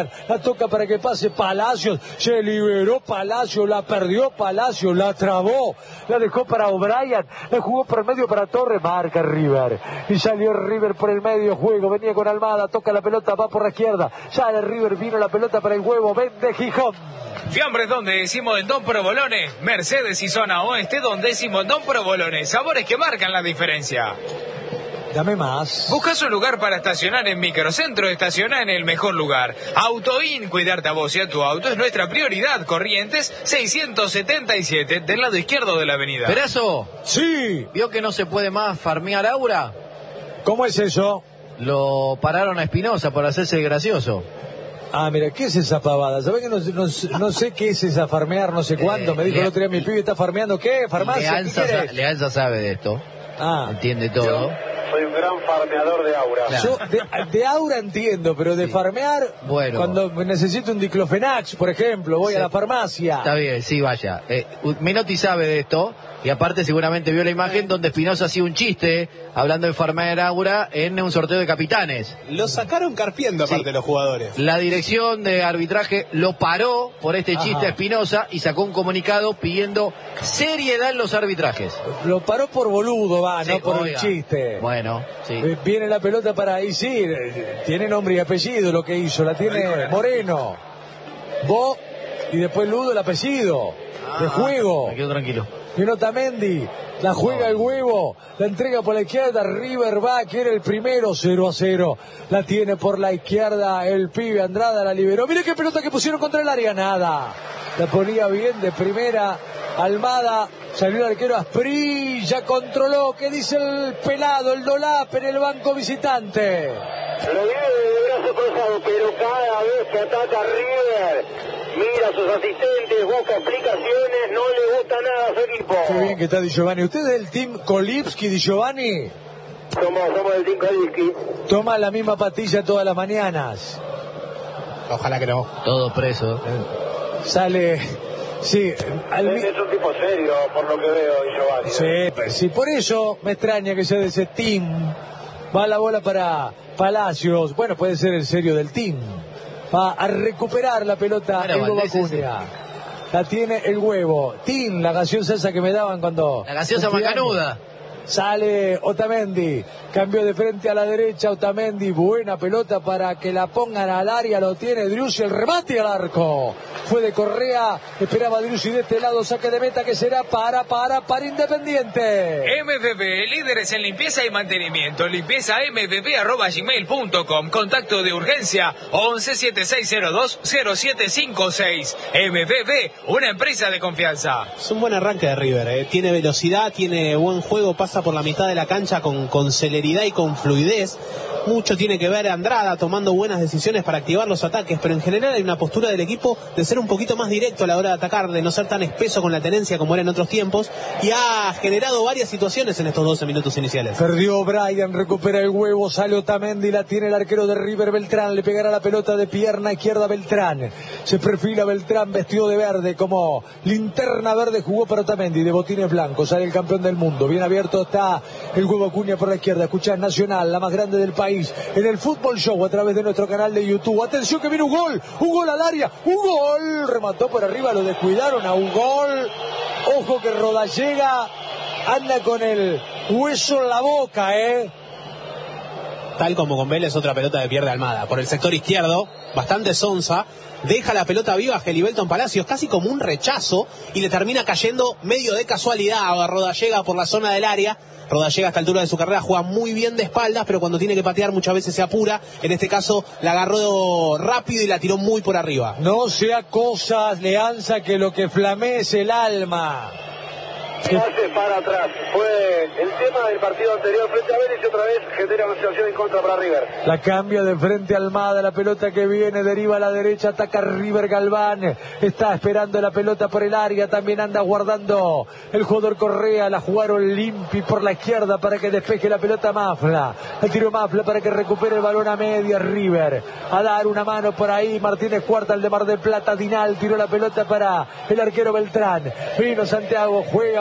toca para que pase Palacios, se liberó Palacios, la perdió Palacios, la trabó, la dejó para O'Brien, la jugó por medio para Torres, marca River, y salió River por el medio juego, venía con Almada, toca la pelota, va por la izquierda, sale River, vino la pelota para el huevo, vende Gijón. Fiambres donde decimos en Don Provolone, Mercedes y zona oeste donde decimos Don Provolone, sabores que marcan la diferencia. Dame más. ¿Buscas un lugar para estacionar en Microcentro? Estaciona en el mejor lugar. Autoin, cuidarte a vos y a tu auto es nuestra prioridad. Corrientes seiscientos setenta y siete, del lado izquierdo de la avenida. Perazo, Sí. ¿vio que no se puede más farmear Aura? ¿Cómo es eso? Lo pararon a Espinosa por hacerse el gracioso. Ah, mira, ¿qué es esa pavada? ¿Sabés que no, no, no sé qué es esa farmear, no sé cuánto? Eh, Me dijo le- el otro día mi pibe está farmeando, ¿qué? ¿Farmacia? ¿Qué Leanza, quieres? sa- Leanza sabe de esto, Ah, entiende todo. Soy un gran farmeador de aura. Claro. yo de, de aura entiendo, pero de Sí. farmear, Bueno. cuando necesito un diclofenac, por ejemplo, voy Sí. a la farmacia. Está bien, sí, vaya. Eh, Menotti sabe de esto, y aparte seguramente vio la imagen donde Espinosa hacía un chiste, hablando de farmear Aura, en un sorteo de capitanes. Lo sacaron carpiendo aparte Sí. los jugadores. La dirección de arbitraje lo paró por este Ajá. chiste a Espinosa y sacó un comunicado pidiendo seriedad en los arbitrajes. Lo paró por boludo, va, Sí, no por oiga. el chiste. Bueno, sí. Eh, Viene la pelota para ahí, sí, eh, tiene nombre y apellido lo que hizo, la tiene Moreno, Bo y después Ludo el apellido, de juego. Me quedo tranquilo. Vino Otamendi, la juega el huevo, la entrega por la izquierda, River va, quiere el primero, cero a cero. La tiene por la izquierda el pibe, Andrada la liberó. Mire qué pelota que pusieron contra el área, nada. La ponía bien de primera, Almada, salió el arquero Asprilla, ya controló, ¿qué dice el pelado, el Dolap en el banco visitante? Lo vive de brazo cruzado, pero cada vez que ataca River, mira a sus asistentes, busca explicaciones, no le gusta nada a su equipo. Qué bien que está Di Giovanni. ¿Usted es del team Kolipski, Di Giovanni? Somos, somos del Team Kaliski. Toma la misma patilla todas las mañanas. Ojalá que no. Todo preso. Sale, sí, al mi- Es un tipo serio, por lo que veo, Di Giovanni. Sí, pues, sí, por eso me extraña que sea de ese team. Va la bola para Palacios. Bueno, puede ser el serio del team. Va a recuperar la pelota Bueno, el huevo Valdés Acuña. La tiene el huevo. Team, la gaseosa esa que me daban cuando... La gaseosa cumplía macanuda. años. Sale Otamendi, cambió de frente a la derecha Otamendi, buena pelota para que la pongan al área, lo tiene Driussi, el remate al arco, fue de Correa, esperaba Driussi de este lado, saque de meta que será para, para, para Independiente. M V P, líderes en limpieza y mantenimiento. Limpieza m v p arroba gmail punto com. Contacto de urgencia once setenta y seis cero dos cero siete cinco seis. M V P, una empresa de confianza. Es un buen arranque de River, ¿eh? Tiene velocidad, tiene buen juego, pasa por la mitad de la cancha con, con celeridad y con fluidez. Mucho tiene que ver Andrada tomando buenas decisiones para activar los ataques, pero en general hay una postura del equipo de ser un poquito más directo a la hora de atacar, de no ser tan espeso con la tenencia como era en otros tiempos, y ha generado varias situaciones en estos doce minutos iniciales. Perdió Brian, recupera el huevo, sale Otamendi, la tiene el arquero de River, Beltrán, le pegará la pelota de pierna izquierda Beltrán, se perfila Beltrán vestido de verde, como linterna verde jugó para Otamendi, de botines blancos, sale el campeón del mundo, bien abierto está el huevo Acuña por la izquierda, escuchás Nacional, la más grande del país, en el Fútbol Show a través de nuestro canal de YouTube, atención que viene un gol, un gol al área, un gol, remató por arriba, lo descuidaron a un gol, ojo que Rodallega anda con el hueso en la boca, eh. Tal como con Vélez, otra pelota de pierde Almada. Por el sector izquierdo, bastante sonsa, deja la pelota viva a Gelibelton Palacios, casi como un rechazo, y le termina cayendo medio de casualidad a Rodallega por la zona del área. Rodallega a esta altura de su carrera juega muy bien de espaldas, pero cuando tiene que patear muchas veces se apura. En este caso la agarró rápido y la tiró muy por arriba. No sea cosas, Leanza, que lo que flamee es el alma. Pase para atrás. Fue el tema del partido anterior frente a Vélez y otra vez genera una situación en contra para River. La cambia de frente Almada, la pelota que viene, deriva a la derecha, ataca River Galván, está esperando la pelota por el área, también anda guardando el jugador Correa, la jugaron Limpi por la izquierda para que despeje la pelota Mafla, la tiró Mafla para que recupere el balón a media River, a dar una mano por ahí, Martínez Cuarta, el de Mar del Plata, Dinal, tiró la pelota para el arquero Beltrán, vino Santiago, juega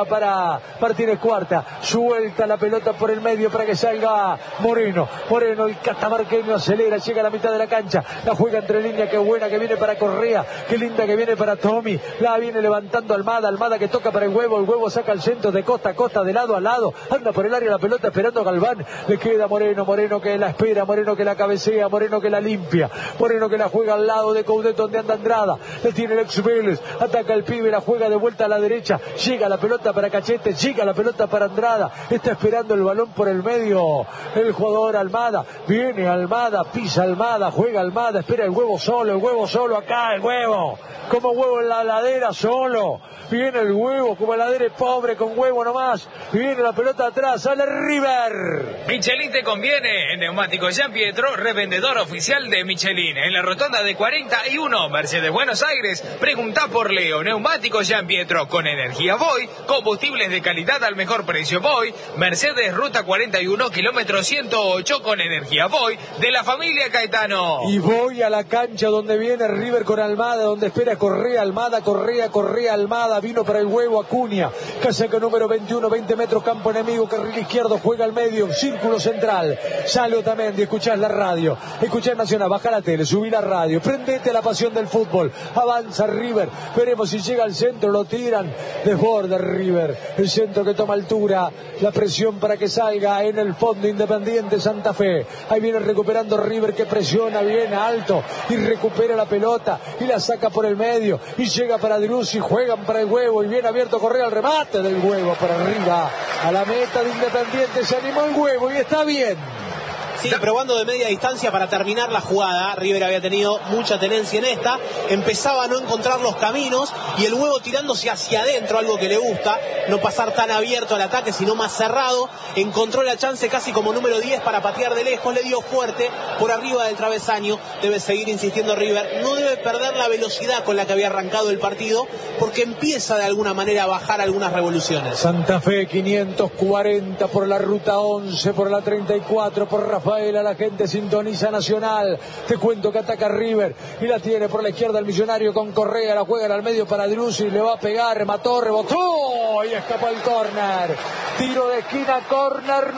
para Martínez Cuarta. Suelta la pelota por el medio para que salga Moreno. Moreno, el catamarqueño, acelera, llega a la mitad de la cancha. La juega entre línea, qué buena que viene para Correa. Qué linda que viene para Tommy. La viene levantando Almada. Almada que toca para el Huevo. El Huevo saca el centro de costa a costa, de lado a lado. Anda por el área la pelota esperando a Galván. Le queda Moreno. Moreno que la espera. Moreno que la cabecea. Moreno que la limpia. Moreno que la juega al lado de Coudet donde anda Andrada. Le tiene el ex Vélez. Ataca el pibe. La juega de vuelta a la derecha. Llega la pelota para Cachete. Llega la pelota para Andrada. Está esperando el balón por el medio. El jugador Almada. Viene Almada. Pisa Almada. Juega Almada. Espera el Huevo solo. El Huevo solo acá. El Huevo. Como Huevo en la ladera solo. Viene el Huevo. Como ladera es pobre con Huevo nomás. Viene la pelota atrás. Sale River. Michelin te conviene. En Neumáticos Gian Pietro, revendedor oficial de Michelin. En la rotonda de cuarenta y uno, Mercedes Buenos Aires. Pregunta por Leo. Neumáticos Gian Pietro con energía Voy. Combustibles de calidad al mejor precio Voy. Mercedes Ruta cuarenta y uno, kilómetro ciento ocho con energía Voy. De la familia Caetano. Y voy a la cancha donde viene River con Almada. Donde espera Correa. Almada, Correa, Correa, Almada. Vino para el Huevo Acuña. Casaca número veintiuno, veinte metros, campo enemigo. Carril izquierdo, juega al medio. Círculo central. Sale Otamendi. Escuchás la radio. Escuchás Nacional. Baja la tele. Subí la radio. Prendete a la pasión del fútbol. Avanza River. Veremos si llega al centro. Lo tiran. Desborda River. El centro que toma altura. La presión para que salga en el fondo Independiente Santa Fe. Ahí viene recuperando River que presiona bien alto. Y recupera la pelota. Y la saca por el medio. Y llega para Drussi. Juegan para el Huevo. Y viene abierto Correa al remate del Huevo para arriba. A la meta de Independiente se animó el Huevo y está bien. Sí, probando de media distancia para terminar la jugada. River había tenido mucha tenencia en esta. Empezaba a no encontrar los caminos y el Huevo tirándose hacia adentro, algo que le gusta. No pasar tan abierto al ataque, sino más cerrado. Encontró la chance casi como número diez para patear de lejos. Le dio fuerte por arriba del travesaño. Debe seguir insistiendo River. No debe perder la velocidad con la que había arrancado el partido, porque empieza de alguna manera a bajar algunas revoluciones. Santa Fe quinientos cuarenta por la ruta once, por la treinta y cuatro, por Rafael. A la gente sintoniza Nacional. Te cuento que ataca River y la tiene por la izquierda el Millonario con Correa. La juega al medio para Drussi. Le va a pegar, remató, rebotó y escapó el córner. Tiro de esquina, córner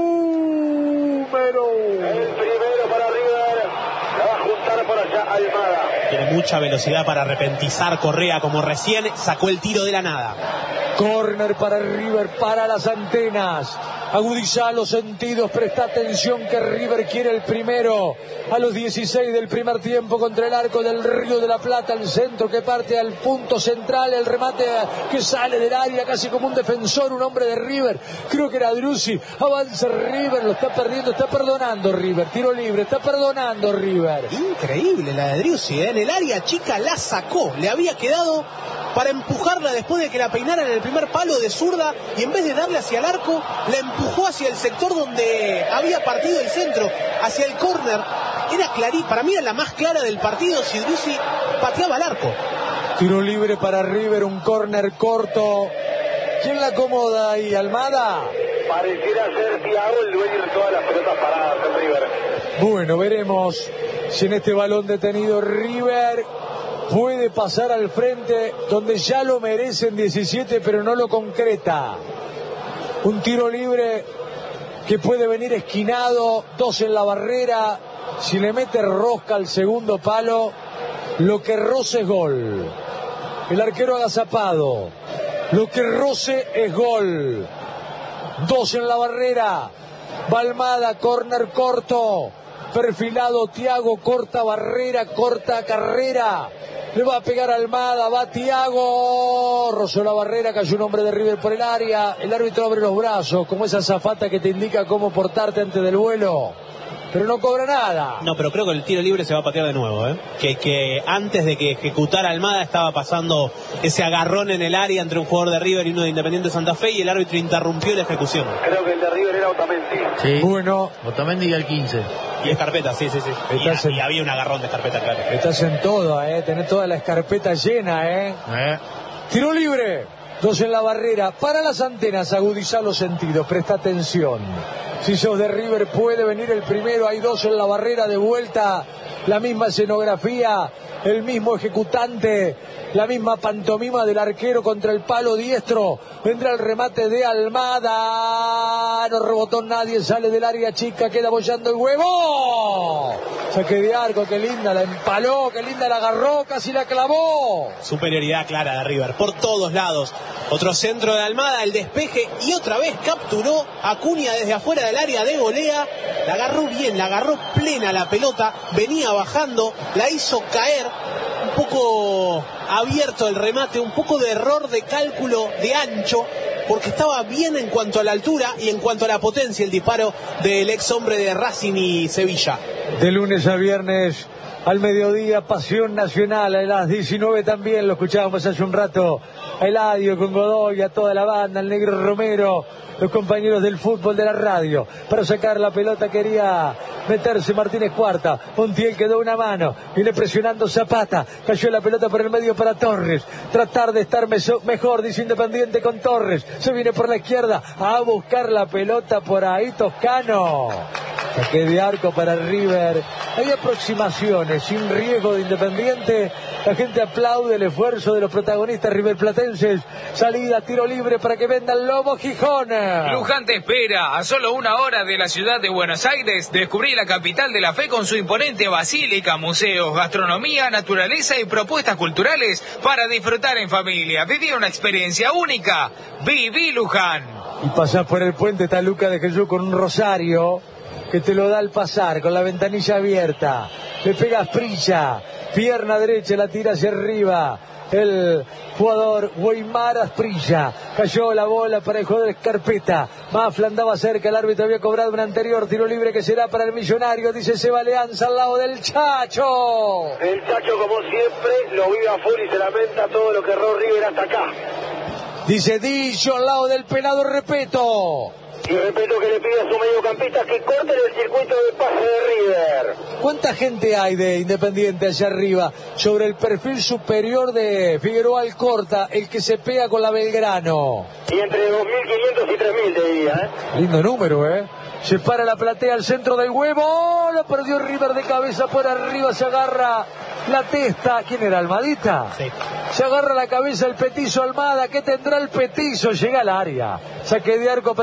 número. El primero para River. La va a juntar por allá Almada. Tiene mucha velocidad para repentizar Correa, como recién sacó el tiro de la nada. Córner para River, para las antenas. Agudizá los sentidos, presta atención que River quiere el primero. A los dieciséis del primer tiempo contra el arco del Río de la Plata, el centro que parte al punto central, el remate que sale del área casi como un defensor, un hombre de River. Creo que era Drussi. Avanza River, lo está perdiendo, está perdonando River. Tiro libre, está perdonando River. Increíble la de Drussi, ¿eh? En el área chica la sacó. Le había quedado para empujarla después de que la peinaran en el primer palo de zurda y en vez de darle hacia el arco, la empujó hacia el sector donde había partido el centro, hacia el córner. Era clarísima, para mí era la más clara del partido si Drussi pateaba al arco. Tiro libre para River, un córner corto. ¿Quién la acomoda ahí? ¿Almada? Pareciera ser Thiago el dueño de todas las pelotas paradas en River. Bueno, veremos si en este balón detenido River puede pasar al frente, donde ya lo merecen diecisiete, pero no lo concreta. Un tiro libre que puede venir esquinado, dos en la barrera. Si le mete rosca al segundo palo, lo que roce es gol. El arquero agazapado. Lo que roce es gol. Dos en la barrera. Balmada, córner corto. Perfilado Thiago, corta barrera, corta carrera. Le va a pegar Almada, va Thiago. Rozó la barrera, cayó un hombre de River por el área. El árbitro abre los brazos, como esa azafata que te indica cómo portarte antes del vuelo. Pero no cobra nada. No, pero creo que el tiro libre se va a patear de nuevo, ¿eh? Que, que antes de que ejecutara Almada estaba pasando ese agarrón en el área entre un jugador de River y uno de Independiente Santa Fe y el árbitro interrumpió la ejecución. Creo que el de River era Otamendi. Sí. Bueno. Otamendi y el quince. Y Escarpeta, sí, sí, sí. Y, en... y había un agarrón de Escarpeta, claro. Estás en todo, ¿eh? Tenés toda la escarpeta llena, ¿eh? eh. Tiro libre. Dos en la barrera. Para las antenas, agudizá los sentidos. Presta atención. Si sos de River puede venir el primero. Hay dos en la barrera de vuelta la misma escenografía, el mismo ejecutante, la misma pantomima del arquero contra el palo diestro. Vendrá el remate de Almada, no rebotó nadie, sale del área chica, queda bollando el huevo. Saque de arco, qué linda, la empaló, qué linda la agarró, casi la clavó. Superioridad clara de River, por todos lados. Otro centro de Almada, el despeje, y otra vez capturó a Acuña desde afuera del área de volea. La agarró bien, la agarró plena la pelota, venía bajando, la hizo caer, un poco abierto el remate, un poco de error de cálculo de ancho, porque estaba bien en cuanto a la altura y en cuanto a la potencia el disparo del ex hombre de Racing y Sevilla. De lunes a viernes al mediodía, Pasión Nacional, a las diecinueve también, lo escuchábamos hace un rato, a Eladio con Godoy, a toda la banda, el Negro Romero, los compañeros del fútbol de la radio. Para sacar la pelota quería meterse Martínez Cuarta, Montiel quedó una mano, viene presionando Zapata, cayó la pelota por el medio para Torres, tratar de estar meso, mejor, dice Independiente con Torres, se viene por la izquierda a buscar la pelota por ahí Toscano. Saque de arco para River. Hay aproximaciones sin riesgo de Independiente. La gente aplaude el esfuerzo de los protagonistas riverplatenses. Salida, tiro libre para que venda el Lobo Gijón. Luján te espera. A solo una hora de la ciudad de Buenos Aires, descubrí la capital de la fe con su imponente basílica, museos, gastronomía, naturaleza y propuestas culturales para disfrutar en familia. Viví una experiencia única. Viví Luján. Y pasás por el puente, está Luca de Jesús con un rosario que te lo da al pasar, con la ventanilla abierta. Le pega Asprilla, pierna derecha, la tira hacia arriba. El jugador Weimar Asprilla. Cayó la bola para el jugador Escarpeta. Mafla andaba cerca, el árbitro había cobrado un anterior tiro libre que será para el Millonario. Dice Seba Leanza al lado del Chacho. El Chacho, como siempre, lo vive a full y se lamenta todo lo que erró River hasta acá. Dice Dillo al lado del penado Repeto. Y respeto que le pide a su mediocampista que corten el circuito de pase de River. ¿Cuánta gente hay de Independiente allá arriba? Sobre el perfil superior de Figueroa Alcorta, el que se pega con la Belgrano. Y entre dos mil quinientos y tres mil te diría, ¿eh? Lindo número, ¿eh? Se para la platea al centro del huevo. ¡Oh! Lo perdió River de cabeza por arriba. Se agarra la testa. ¿Quién era? ¿Almadita? Sí. Se agarra la cabeza el petizo Almada. ¿Qué tendrá el petizo? Llega al área. Saque de arco.